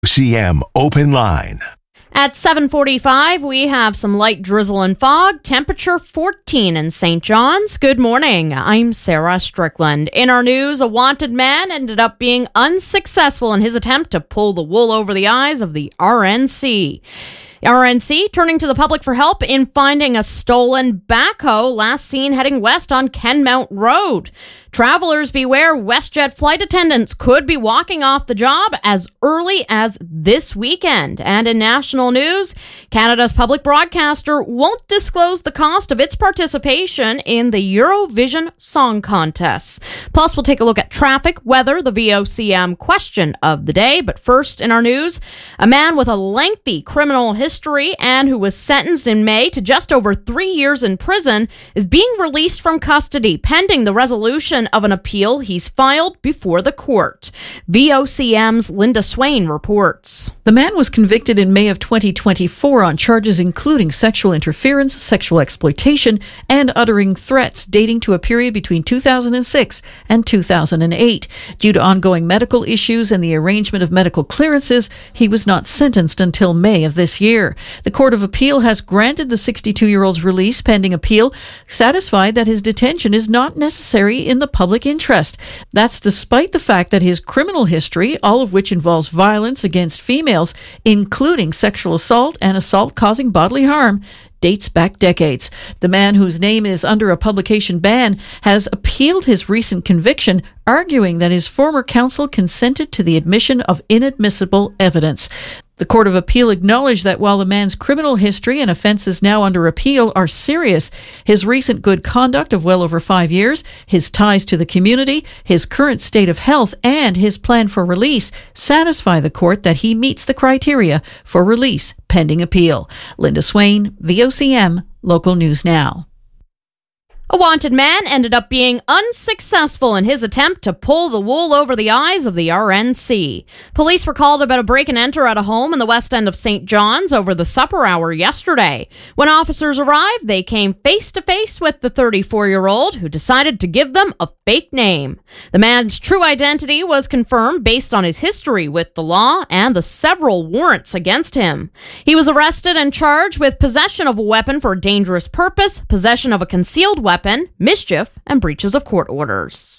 CM Open Line. At 7:45, we have some light drizzle and fog, temperature 14 in St. John's. Good morning, I'm Sarah Strickland. In our news, a wanted man ended up being unsuccessful in his attempt to pull the wool over the eyes of the RNC. RNC turning to the public for help in finding a stolen backhoe last seen heading west on Kenmount Road. Travelers beware, WestJet flight attendants could be walking off the job as early as this weekend. And in national news, Canada's public broadcaster won't disclose the cost of its participation in the Eurovision Song Contest. Plus, we'll take a look at traffic, weather, the VOCM question of the day. But first in our news, a man with a lengthy criminal history and who was sentenced in May to just over 3 years in prison is being released from custody pending the resolution of an appeal he's filed before the court. VOCM's Linda Swain reports. The man was convicted in May of 2024 on charges including sexual interference, sexual exploitation, and uttering threats dating to a period between 2006 and 2008. Due to ongoing medical issues and the arrangement of medical clearances, he was not sentenced until May of this year. The Court of Appeal has granted the 62-year-old's release pending appeal, satisfied that his detention is not necessary in the public interest. That's despite the fact that his criminal history, all of which involves violence against females, including sexual assault and assault causing bodily harm, dates back decades. The man, whose name is under a publication ban, has appealed his recent conviction, arguing that his former counsel consented to the admission of inadmissible evidence. The Court of Appeal acknowledged that while the man's criminal history and offences now under appeal are serious, his recent good conduct of well over 5 years, his ties to the community, his current state of health, and his plan for release satisfy the court that he meets the criteria for release pending appeal. Linda Swain, VOCM, Local News Now. A wanted man ended up being unsuccessful in his attempt to pull the wool over the eyes of the RNC. Police were called about a break and enter at a home in the west end of St. John's over the supper hour yesterday. When officers arrived, they came face to face with the 34-year-old who decided to give them a fake name. The man's true identity was confirmed based on his history with the law and the several warrants against him. He was arrested and charged with possession of a weapon for a dangerous purpose, possession of a concealed weapon, mischief, and breaches of court orders.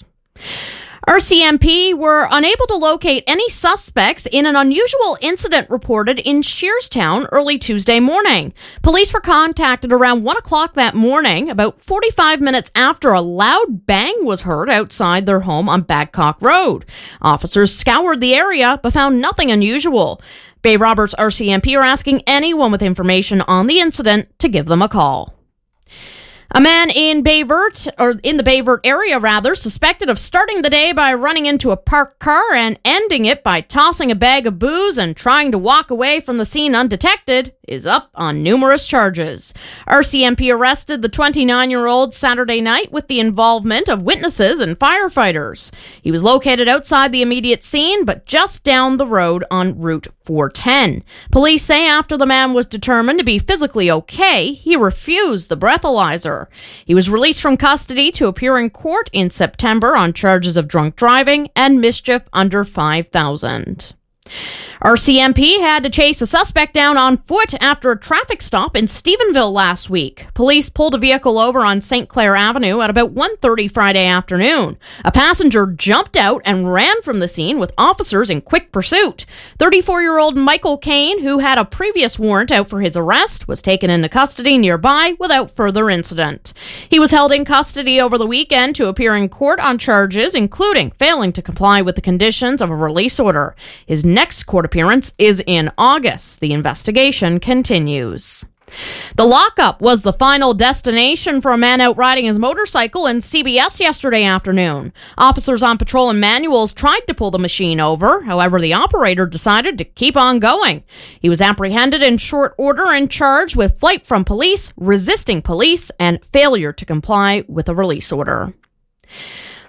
RCMP were unable to locate any suspects in an unusual incident reported in Shearstown early Tuesday morning. Police were contacted around 1 o'clock that morning, about 45 minutes after a loud bang was heard outside their home on Badcock Road. Officers scoured the area but found nothing unusual. Bay Roberts RCMP are asking anyone with information on the incident to give them a call. A man in the Bayvert area, suspected of starting the day by running into a parked car and ending it by tossing a bag of booze and trying to walk away from the scene undetected, is up on numerous charges. RCMP arrested the 29-year-old Saturday night with the involvement of witnesses and firefighters. He was located outside the immediate scene, but just down the road on Route 410. Police say after the man was determined to be physically okay, he refused the breathalyzer. He was released from custody to appear in court in September on charges of drunk driving and mischief under $5,000. RCMP had to chase a suspect down on foot after a traffic stop in Stephenville last week. Police pulled a vehicle over on St. Clair Avenue at about 1:30 Friday afternoon. A passenger jumped out and ran from the scene with officers in quick pursuit. 34-year-old Michael Kane, who had a previous warrant out for his arrest, was taken into custody nearby without further incident. He was held in custody over the weekend to appear in court on charges including failing to comply with the conditions of a release order. His next court appearance is in August. The investigation continues. The lockup was the final destination for a man out riding his motorcycle in CBS yesterday afternoon. Officers on patrol and manuals tried to pull the machine over. However, the operator decided to keep on going. He was apprehended in short order and charged with flight from police, resisting police, and failure to comply with a release order.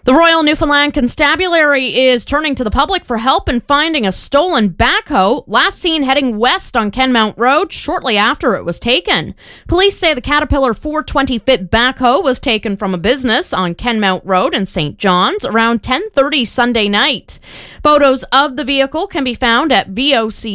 The Royal Newfoundland Constabulary is turning to the public for help in finding a stolen backhoe, last seen heading west on Kenmount Road shortly after it was taken. Police say the Caterpillar 420-foot backhoe was taken from a business on Kenmount Road in St. John's around 10:30 Sunday night. Photos of the vehicle can be found at VOC